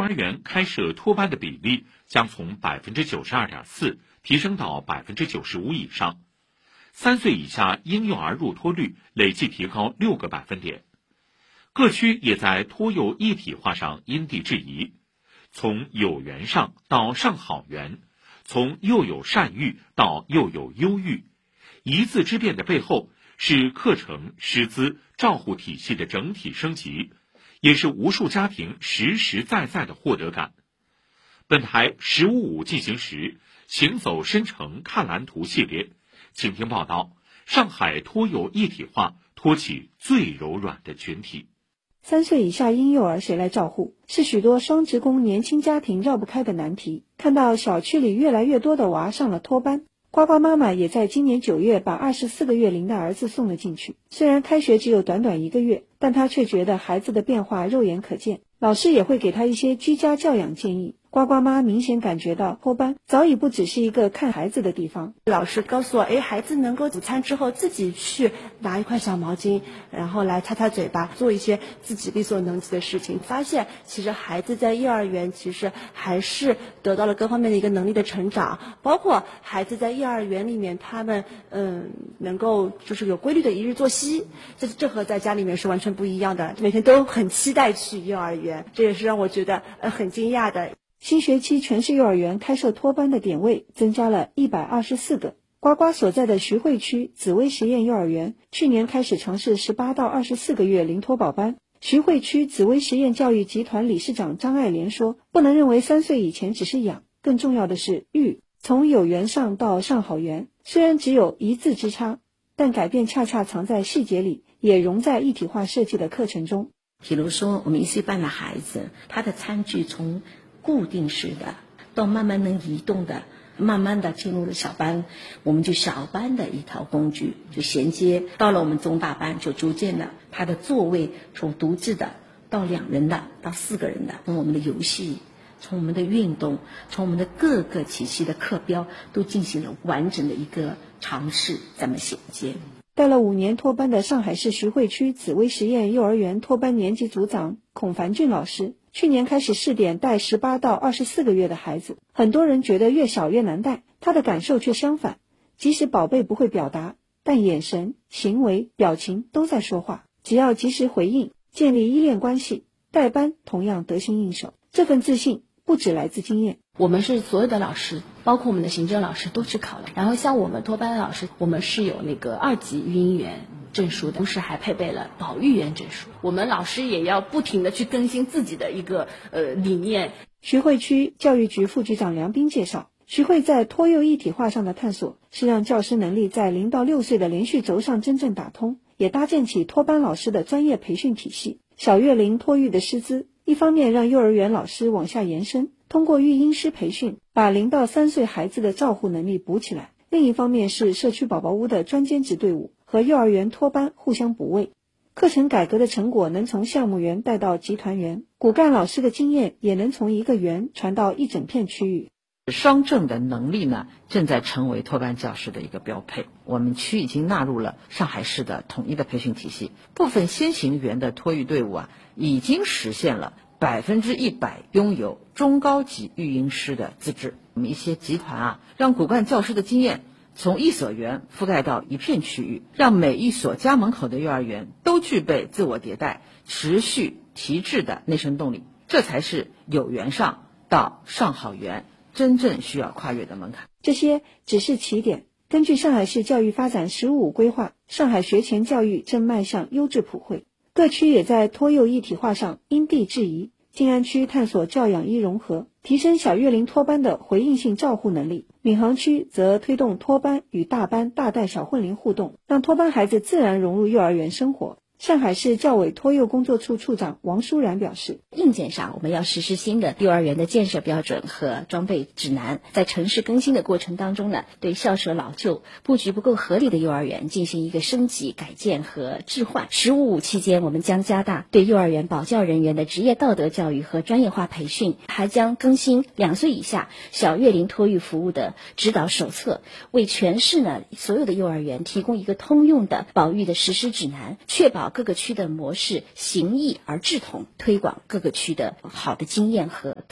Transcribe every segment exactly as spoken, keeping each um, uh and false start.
儿园开设托班的比例将从 百分之九十二点四 提升到 百分之九十五 以上，三岁以下婴幼儿入托率累计提高六个百分点。各区也在托幼一体化上因地制宜，从有园上到上好园，从幼有善育到幼有优育，一字之变的背后是课程、师资、照护体系的整体升级，也是无数家庭实实在在的获得感。本台十五五进行时，行走深城看蓝图系列，请听报道：上海托幼一体化托起最柔软的群体。 三岁以下婴幼儿谁来照护，是许多双职工年轻家庭绕不开的难题。看到小区里越来越多的娃上了托班，呱呱妈妈也在今年九月把二十四个月龄的儿子送了进去。虽然开学只有短短一个月，但她却觉得孩子的变化肉眼可见。老师也会给他一些居家教养建议。呱呱妈明显感觉到托班早已不只是一个看孩子的地方。 老师告诉我，哎，孩子能够午餐之后自己去拿一块小毛巾，然后来擦擦嘴巴，做一些自己力所能及的事情。发现其实孩子在幼儿园其实还是得到了各方面的一个能力的成长，包括孩子在幼儿园里面，他们嗯能够就是有规律的一日作息，这这和在家里面是完全不一样的，每天都很期待去幼儿园，这也是让我觉得呃很惊讶的。 新学期全市幼儿园开设托班的点位增加了一百二十四个。呱呱所在的徐汇区紫薇实验幼儿园去年开始尝试十八到二十四个月零托保班。徐汇区紫薇实验教育集团理事长张爱莲说，不能认为三岁以前只是养，更重要的是育。从有园上到上好园，虽然只有一字之差，但改变恰恰藏在细节里，也融在一体化设计的课程中。 比如说我们一岁半的孩子，他的餐具从固定式的到慢慢能移动的，慢慢的进入了小班，我们就小班的一套工具就衔接到了我们中大班，就逐渐的他的座位从独自的到两人的到四个人的，从我们的游戏，从我们的运动，从我们的各个体系的课标都进行了完整的一个尝试，这么衔接。 带了五年托班的上海市徐汇区紫薇实验幼儿园托班年级组长孔凡俊老师，去年开始试点带十八到二十四个月的孩子，很多人觉得越小越难带，他的感受却相反。即使宝贝不会表达，但眼神、行为、表情都在说话，只要及时回应，建立依恋关系，带班同样得心应手。这份自信不只来自经验。 我们是所有的老师，包括我们的行政老师都去考了，然后像我们托班的老师，我们是有那个二级育婴员证书的，同时还配备了保育员证书。我们老师也要不停的去更新自己的一个呃理念。 徐汇区教育局副局长梁斌介绍，徐汇在托幼一体化上的探索，是让教师能力在零到六岁的连续轴上真正打通，也搭建起托班老师的专业培训体系。小月龄托育的师资，一方面让幼儿园老师往下延伸，通过育婴师培训，把零到三岁孩子的照护能力补起来；另一方面是社区宝宝屋的专兼职队伍和幼儿园托班互相补位。课程改革的成果能从项目园带到集团园，骨干老师的经验也能从一个园传到一整片区域。 双证的能力呢，正在成为托班教师的一个标配。我们区已经纳入了上海市的统一的培训体系，部分先行园的托育队伍啊，已经实现了百分之一百拥有中高级育婴师的资质。我们一些集团啊，让骨干教师的经验从一所园覆盖到一片区域，让每一所家门口的幼儿园都具备自我迭代、持续提质的内生动力。这才是有园上到上好园真正需要跨越的门槛。 这些只是起点。根据上海市教育发展十五规划，上海学前教育正迈向优质普惠，各区也在托幼一体化上因地制宜。静安区探索教养一融合，提升小月龄托班的回应性照护能力；闵行区则推动托班与大班大带小混龄互动，让托班孩子自然融入幼儿园生活。上海市教委托幼工作处处长王淑然表示， 硬件上我们要实施新的幼儿园的建设标准和装备指南，在城市更新的过程当中呢，对校舍老旧布局不够合理的幼儿园进行一个升级改建和置换。十五五期间，我们将加大对幼儿园保教人员的职业道德教育和专业化培训，还将更新两岁以下小月龄托育服务的指导手册，为全市呢所有的幼儿园提供一个通用的保育的实施指南，确保各个区的模式形异而志同，推广各个区的好的经验和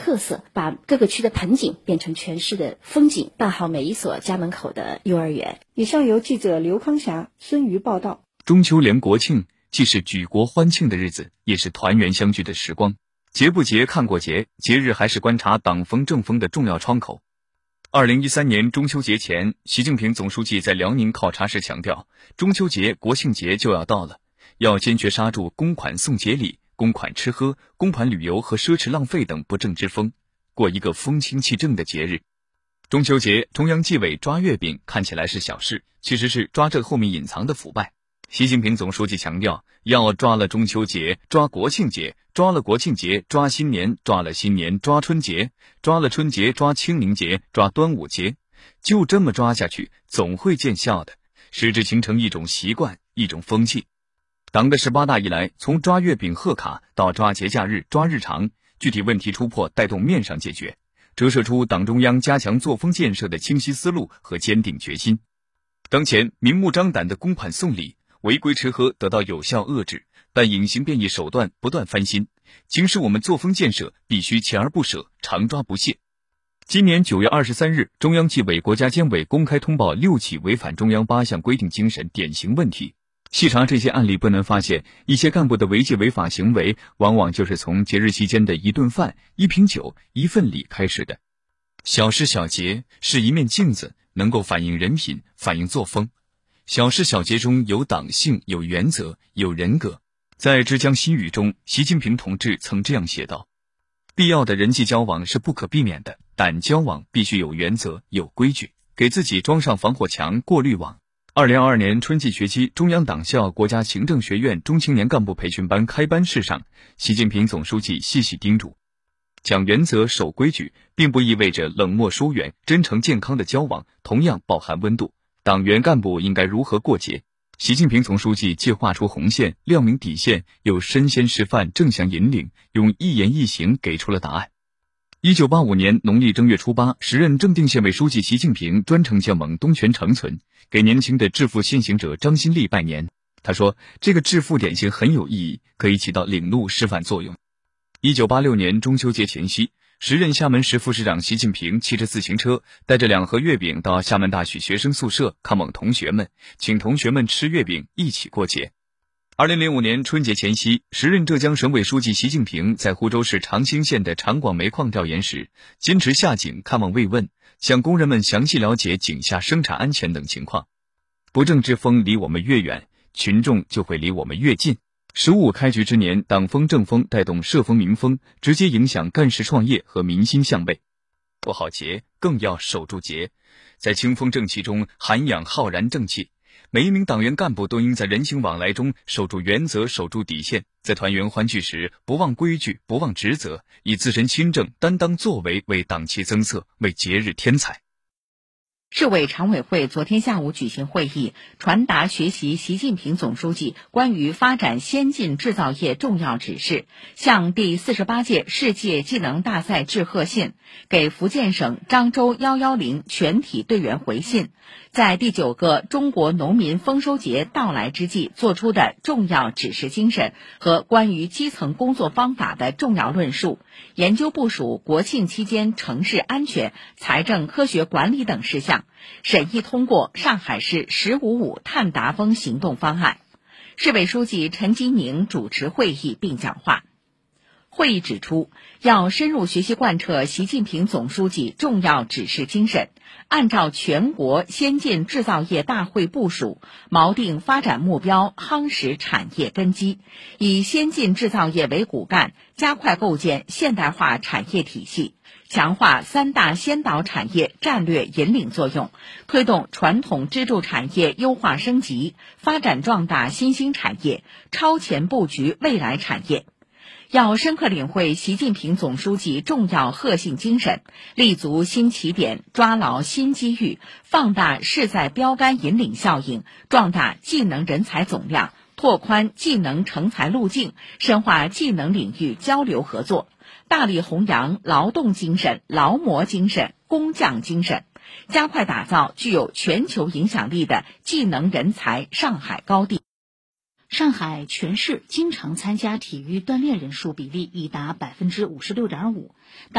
特色，把各个区的盆景变成全市的风景，办好每一所家门口的幼儿园。 以上由记者刘康霞、孙瑜报道。 中秋连国庆既是举国欢庆的日子，也是团圆相聚的时光。节不节看过节，节日还是观察党风政风的重要窗口。二零一三年中秋节前，习近平总书记在辽宁考察时强调，中秋节、国庆节就要到了，要坚决刹住公款送节礼、公款吃喝、公款旅游和奢侈浪费等不正之风，过一个风清气正的节日。中秋节，中央纪委抓月饼看起来是小事，其实是抓这后面隐藏的腐败。习近平总书记强调，要抓了中秋节，抓国庆节，抓了国庆节，抓新年，抓了新年，抓春节，抓了春节，抓清明节，抓端午节，就这么抓下去，总会见效的，使之形成一种习惯，一种风气。党的十八大以来，从抓月饼贺卡到抓节假日、抓日常，具体问题突破带动面上解决，折射出党中央加强作风建设的清晰思路和坚定决心。当前明目张胆的公款送礼、违规吃喝得到有效遏制，但隐形变异手段不断翻新，警示我们作风建设必须锲而不舍，常抓不懈。今年九月二十三日，中央纪委国家监委公开通报六起违反中央八项规定精神典型问题。细查这些案例，不难发现，一些干部的违纪违法行为，往往就是从节日期间的一顿饭、一瓶酒、一份礼开始的。小事小节是一面镜子，能够反映人品，反映作风。小事小节中有党性，有原则，有人格。在《之江新语》中，习近平同志曾这样写道：必要的人际交往是不可避免的，但交往必须有原则、有规矩，给自己装上防火墙、过滤网。二零二二年春季学期，中央党校国家行政学院中青年干部培训班开班式上，习近平总书记细细叮嘱，讲原则、守规矩，并不意味着冷漠疏远，真诚健康的交往同样饱含温度。党员干部应该如何过节？习近平总书记既画出红线，亮明底线，又身先示范，正向引领，用一言一行给出了答案。一九八五年农历正月初八，时任正定县委书记习近平专程前往东泉长存，给年轻的致富先行者张新立拜年。他说，这个致富典型很有意义，可以起到领路示范作用。一九八六年中秋节前夕，时任厦门市副市长习近平骑着自行车，带着两盒月饼到厦门大学学生宿舍看望同学们，请同学们吃月饼，一起过节。二零零五年春节前夕，时任浙江省委书记习近平在湖州市长兴县的长广煤矿调研时，坚持下井看望慰问，向工人们详细了解井下生产安全等情况。不正之风离我们越远，群众就会离我们越近。十五开局之年，党风政风带动社风民风，直接影响干事创业和民心向背。过好节，更要守住节，在清风正气中涵养浩然正气。每一名党员干部都应在人情往来中守住原则，守住底线，在团圆欢聚时不忘规矩，不忘职责，以自身亲政担当作为为党气增色，为节日添彩。 市委常委会昨天下午举行会议，传达学习习近平总书记关于发展先进制造业重要指示，向第四十八届世界技能大赛致贺信，给福建省漳州一一零全体队员回信，在第九个中国农民丰收节到来之际作出的重要指示精神和关于基层工作方法的重要论述，研究部署国庆期间城市安全、财政科学管理等事项，审议通过上海市“十五五”碳达峰行动方案。市委书记陈吉宁主持会议并讲话。会议指出，要深入学习贯彻习近平总书记重要指示精神，按照全国先进制造业大会部署，锚定发展目标，夯实产业根基，以先进制造业为骨干，加快构建现代化产业体系，强化三大先导产业战略引领作用，推动传统支柱产业优化升级，发展壮大新兴产业，超前布局未来产业。要深刻领会习近平总书记重要贺信精神，立足新起点，抓牢新机遇，放大势在标杆引领效应，壮大技能人才总量，拓宽技能成才路径，深化技能领域交流合作，大力弘扬劳动精神、劳模精神、工匠精神，加快打造具有全球影响力的技能人才上海高地。 上海全市经常参加体育锻炼人数比例已达百分之五十六点五。